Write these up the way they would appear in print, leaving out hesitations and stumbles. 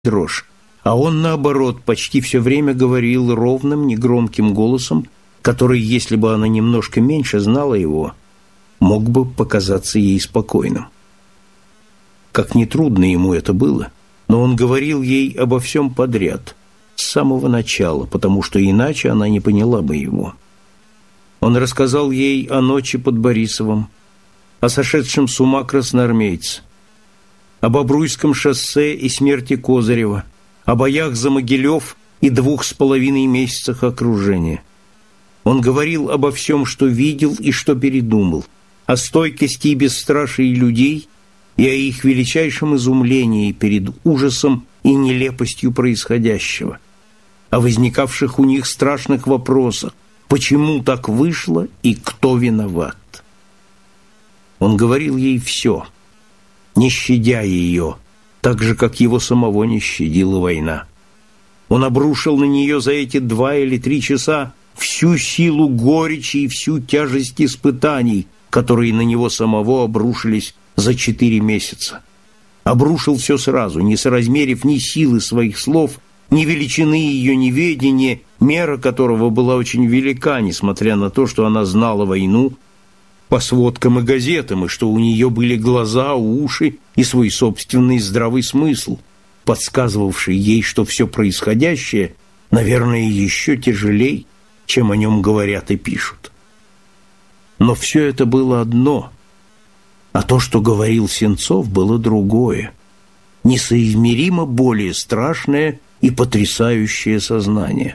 дрожь, а он, наоборот, почти все время говорил ровным, негромким голосом, который, если бы она немножко меньше знала его, мог бы показаться ей спокойным. Как нетрудно ему это было, но он говорил ей обо всем подряд, с самого начала, потому что иначе она не поняла бы его. Он рассказал ей о ночи под Борисовым, о сошедшем с ума красноармейце, об Обруйском шоссе и смерти Козырева, о боях за Могилев и 2,5 месяцах окружения. Он говорил обо всем, что видел и что передумал, о стойкости и бесстрашии людей и о их величайшем изумлении перед ужасом и нелепостью происходящего, о возникавших у них страшных вопросах, почему так вышло и кто виноват. Он говорил ей все, не щадя ее, так же, как его самого не щадила война. Он обрушил на нее за эти 2 или 3 часа всю силу горечи и всю тяжесть испытаний, которые на него самого обрушились за 4 месяца. Обрушил все сразу, не соразмерив ни силы своих слов, ни величины ее неведения, мера которого была очень велика, несмотря на то, что она знала войну по сводкам и газетам, и что у нее были глаза, уши и свой собственный здравый смысл, подсказывавший ей, что все происходящее, наверное, еще тяжелей, чем о нем говорят и пишут. Но все это было одно, а то, что говорил Сенцов, было другое, несоизмеримо более страшное и потрясающее сознание.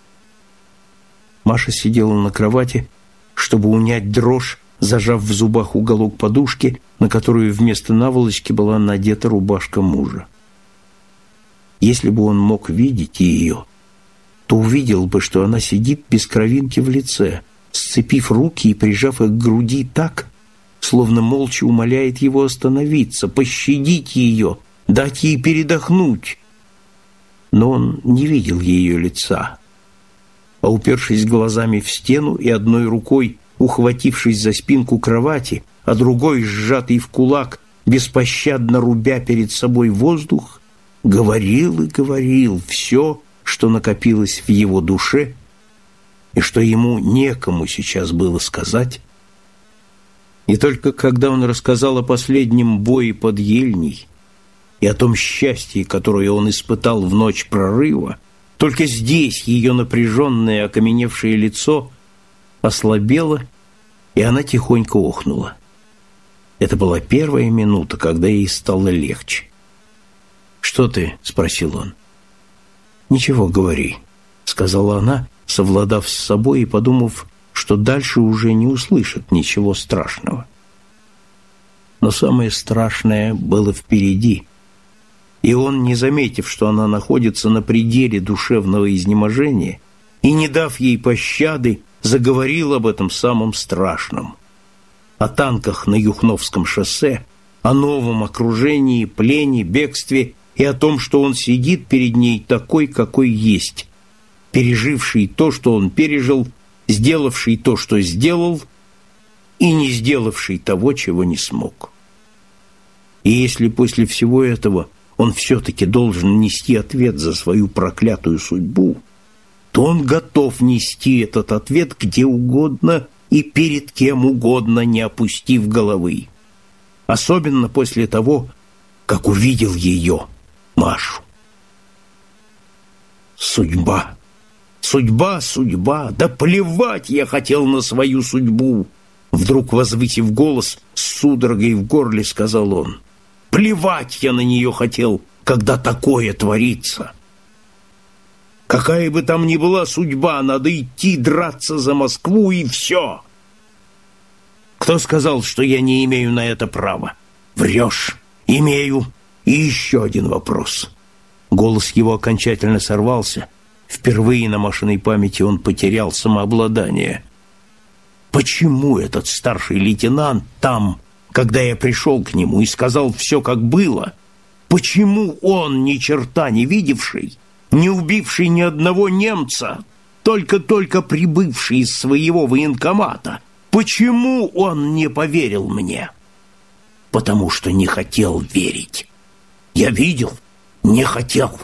Маша сидела на кровати, чтобы унять дрожь, зажав в зубах уголок подушки, на которую вместо наволочки была надета рубашка мужа. Если бы он мог видеть ее, то увидел бы, что она сидит без кровинки в лице, сцепив руки и прижав их к груди так, словно молча умоляет его остановиться, пощадить ее, дать ей передохнуть. Но он не видел ее лица, а, упершись глазами в стену и одной рукой ухватившись за спинку кровати, а другой, сжатый в кулак, беспощадно рубя перед собой воздух, говорил и говорил все, что накопилось в его душе и что ему некому сейчас было сказать. И только когда он рассказал о последнем бое под Ельней и о том счастье, которое он испытал в ночь прорыва, только здесь ее напряженное, окаменевшее лицо ослабело, и она тихонько охнула. Это была первая минута, когда ей стало легче. «Что ты?» — спросил он. «Ничего, говори», — сказала она, совладав с собой и подумав, что дальше уже не услышит ничего страшного. Но самое страшное было впереди, и он, не заметив, что она находится на пределе душевного изнеможения, и не дав ей пощады, заговорил об этом самом страшном. О танках на Юхновском шоссе, о новом окружении, плене, бегстве и о том, что он сидит перед ней такой, какой есть, переживший то, что он пережил, сделавший то, что сделал, и не сделавший того, чего не смог. И если после всего этого он все-таки должен нести ответ за свою проклятую судьбу, то он готов нести этот ответ где угодно и перед кем угодно, не опустив головы. Особенно после того, как увидел ее, Машу. Судьба, судьба, судьба, да плевать я хотел на свою судьбу, вдруг возвысив голос, с судорогой в горле сказал он. Плевать я на нее хотел, когда такое творится. Какая бы там ни была судьба, надо идти драться за Москву и все. Кто сказал, что я не имею на это права? Врешь. Имею. И еще один вопрос. Голос его окончательно сорвался. Впервые на Машиной памяти он потерял самообладание. Почему этот старший лейтенант там, когда я пришел к нему и сказал все, как было, почему он, ни черта не видевший, не убивший ни одного немца, только-только прибывший из своего военкомата, почему он не поверил мне? Потому что не хотел верить. Я видел, Не хотел.